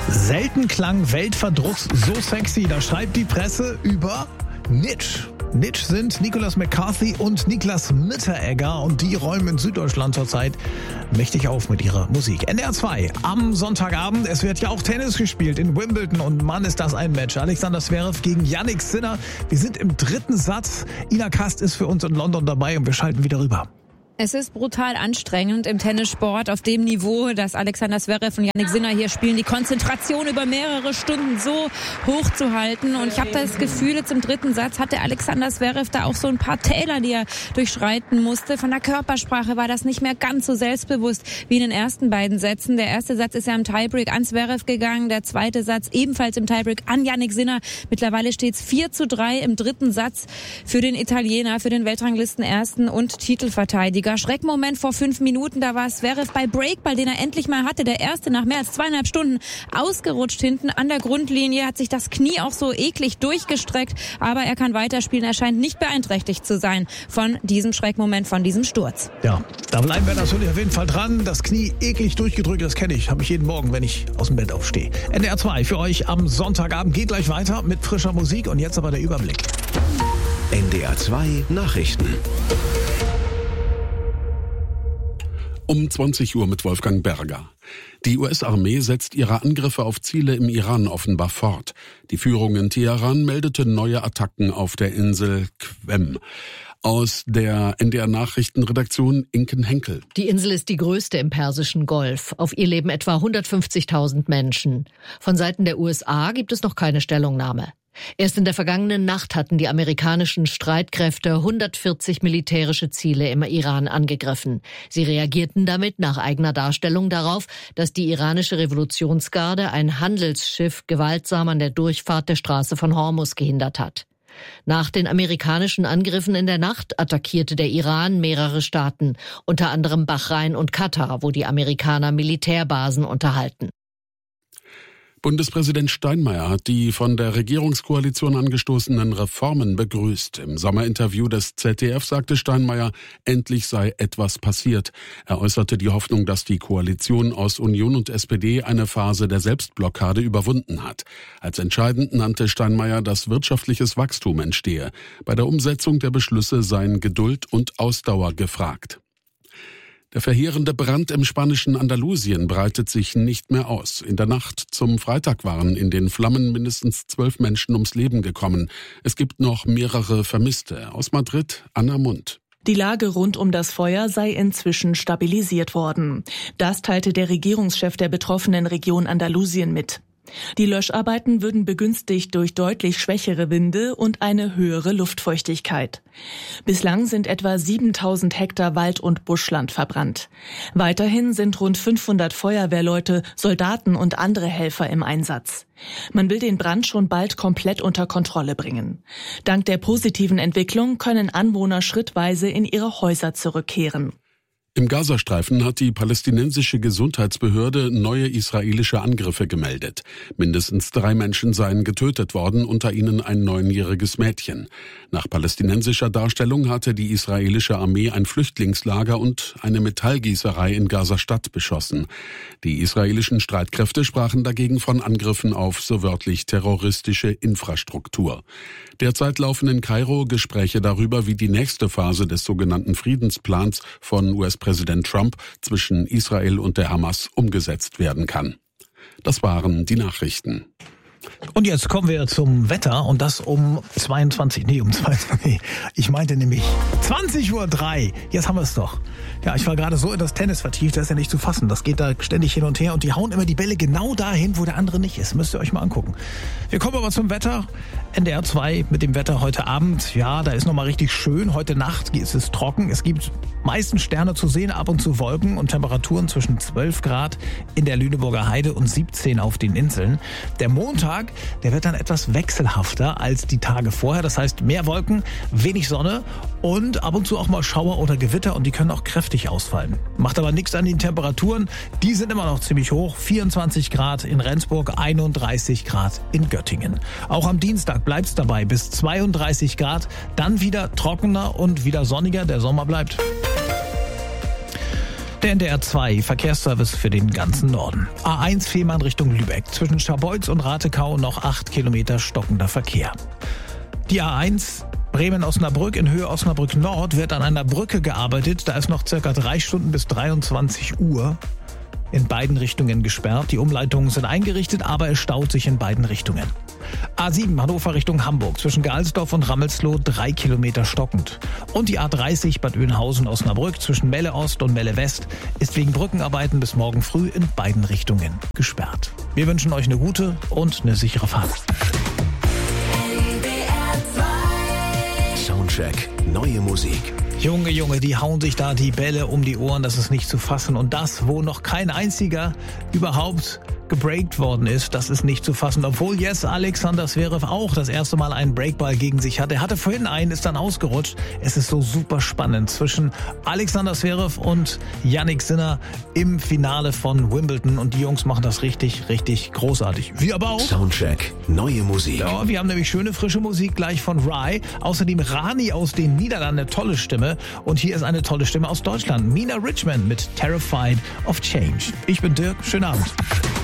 Selten klang Weltverdruss so sexy. Da schreibt die Presse über Nitsch. Nitsch sind Nicolas McCarthy und Niklas Mitteregger und die räumen in Süddeutschland zurzeit mächtig auf mit ihrer Musik. NDR 2 am Sonntagabend. Es wird ja auch Tennis gespielt in Wimbledon und Mann, ist das ein Match. Alexander Zverev gegen Jannik Sinner. Wir sind im dritten Satz. Ina Kast ist für uns in London dabei und wir schalten wieder rüber. Es ist brutal anstrengend im Tennissport auf dem Niveau, dass Alexander Zverev und Jannik Sinner hier spielen, die Konzentration über mehrere Stunden so hoch zu halten. Und ich habe das Gefühl, jetzt im dritten Satz hatte Alexander Zverev da auch so ein paar Täler, die er durchschreiten musste. Von der Körpersprache war das nicht mehr ganz so selbstbewusst wie in den ersten beiden Sätzen. Der erste Satz ist ja im Tiebreak an Zverev gegangen, der zweite Satz ebenfalls im Tiebreak an Jannik Sinner. Mittlerweile steht es 4:3 im dritten Satz für den Italiener, für den Weltranglisten-Ersten und Titelverteidiger. Schreckmoment vor 5 Minuten, da war Zverev bei Breakball, den er endlich mal hatte. Der erste nach mehr als 2,5 Stunden ausgerutscht hinten an der Grundlinie, hat sich das Knie auch so eklig durchgestreckt, aber er kann weiterspielen. Er scheint nicht beeinträchtigt zu sein von diesem Schreckmoment, von diesem Sturz. Ja, da bleiben wir natürlich auf jeden Fall dran. Das Knie eklig durchgedrückt, das kenne ich. Habe ich jeden Morgen, wenn ich aus dem Bett aufstehe. NDR 2 für euch am Sonntagabend. Geht gleich weiter mit frischer Musik und jetzt aber der Überblick. NDR 2 Nachrichten. Um 20 Uhr mit Wolfgang Berger. Die US-Armee setzt ihre Angriffe auf Ziele im Iran offenbar fort. Die Führung in Teheran meldete neue Attacken auf der Insel Qem. Aus der NDR-Nachrichtenredaktion Inken Henkel. Die Insel ist die größte im Persischen Golf. Auf ihr leben etwa 150.000 Menschen. Von Seiten der USA gibt es noch keine Stellungnahme. Erst in der vergangenen Nacht hatten die amerikanischen Streitkräfte 140 militärische Ziele im Iran angegriffen. Sie reagierten damit nach eigener Darstellung darauf, dass die iranische Revolutionsgarde ein Handelsschiff gewaltsam an der Durchfahrt der Straße von Hormuz gehindert hat. Nach den amerikanischen Angriffen in der Nacht attackierte der Iran mehrere Staaten, unter anderem Bahrain und Katar, wo die Amerikaner Militärbasen unterhalten. Bundespräsident Steinmeier hat die von der Regierungskoalition angestoßenen Reformen begrüßt. Im Sommerinterview des ZDF sagte Steinmeier, endlich sei etwas passiert. Er äußerte die Hoffnung, dass die Koalition aus Union und SPD eine Phase der Selbstblockade überwunden hat. Als entscheidend nannte Steinmeier, dass wirtschaftliches Wachstum entstehe. Bei der Umsetzung der Beschlüsse seien Geduld und Ausdauer gefragt. Der verheerende Brand im spanischen Andalusien breitet sich nicht mehr aus. In der Nacht zum Freitag waren in den Flammen mindestens 12 Menschen ums Leben gekommen. Es gibt noch mehrere Vermisste. Aus Madrid, Anna Mund. Die Lage rund um das Feuer sei inzwischen stabilisiert worden. Das teilte der Regierungschef der betroffenen Region Andalusien mit. Die Löscharbeiten würden begünstigt durch deutlich schwächere Winde und eine höhere Luftfeuchtigkeit. Bislang sind etwa 7.000 Hektar Wald- und Buschland verbrannt. Weiterhin sind rund 500 Feuerwehrleute, Soldaten und andere Helfer im Einsatz. Man will den Brand schon bald komplett unter Kontrolle bringen. Dank der positiven Entwicklung können Anwohner schrittweise in ihre Häuser zurückkehren. Im Gazastreifen hat die palästinensische Gesundheitsbehörde neue israelische Angriffe gemeldet. Mindestens 3 Menschen seien getötet worden, unter ihnen ein 9-jähriges Mädchen. Nach palästinensischer Darstellung hatte die israelische Armee ein Flüchtlingslager und eine Metallgießerei in Gaza-Stadt beschossen. Die israelischen Streitkräfte sprachen dagegen von Angriffen auf so wörtlich terroristische Infrastruktur. Derzeit laufen in Kairo Gespräche darüber, wie die nächste Phase des sogenannten Friedensplans von US-Präsident Trump zwischen Israel und der Hamas umgesetzt werden kann. Das waren die Nachrichten. Und jetzt kommen wir zum Wetter und das ich meinte nämlich 20:03 Uhr. Jetzt haben wir es doch. Ja, ich war gerade so in das Tennis vertieft, das ist ja nicht zu fassen. Das geht da ständig hin und her und die hauen immer die Bälle genau dahin, wo der andere nicht ist. Müsst ihr euch mal angucken. Wir kommen aber zum Wetter. NDR 2 mit dem Wetter heute Abend. Ja, da ist nochmal richtig schön. Heute Nacht ist es trocken. Es gibt meistens Sterne zu sehen, ab und zu Wolken und Temperaturen zwischen 12 Grad in der Lüneburger Heide und 17 auf den Inseln. Der Montag, der wird dann etwas wechselhafter als die Tage vorher. Das heißt, mehr Wolken, wenig Sonne und ab und zu auch mal Schauer oder Gewitter und die können auch kräftig ausfallen. Macht aber nichts an den Temperaturen. Die sind immer noch ziemlich hoch. 24 Grad in Rendsburg, 31 Grad in Göttingen. Auch am Dienstag bleibt's dabei bis 32 Grad. Dann wieder trockener und wieder sonniger. Der Sommer bleibt. Der NDR 2 Verkehrsservice für den ganzen Norden. A1 Fehmarn Richtung Lübeck. Zwischen Scharbeutz und Ratekau noch 8 Kilometer stockender Verkehr. Die A1 Bremen-Osnabrück in Höhe Osnabrück Nord wird an einer Brücke gearbeitet. Da ist noch circa 3 Stunden bis 23 Uhr in beiden Richtungen gesperrt. Die Umleitungen sind eingerichtet, aber es staut sich in beiden Richtungen. A7 Hannover Richtung Hamburg. Zwischen Gealsdorf und Rammelsloh 3 Kilometer stockend. Und die A30 Bad Oeynhausen-Osnabrück zwischen Melle Ost und Melle West ist wegen Brückenarbeiten bis morgen früh in beiden Richtungen gesperrt. Wir wünschen euch eine gute und eine sichere Fahrt. Soundcheck, neue Musik. Junge, die hauen sich da die Bälle um die Ohren, das ist nicht zu fassen. Und das, wo noch kein einziger überhaupt gebreakt worden ist, das ist nicht zu fassen. Obwohl jetzt Alexander Zverev auch das erste Mal einen Breakball gegen sich hatte. Er hatte vorhin einen, ist dann ausgerutscht. Es ist so super spannend zwischen Alexander Zverev und Jannik Sinner im Finale von Wimbledon. Und die Jungs machen das richtig großartig. Wir aber auch. Soundcheck, neue Musik. Ja, wir haben nämlich schöne, frische Musik gleich von Rye. Außerdem Rani aus den Niederlanden, eine tolle Stimme. Und hier ist eine tolle Stimme aus Deutschland. Mina Richmond mit Terrified of Change. Ich bin Dirk, schönen Abend.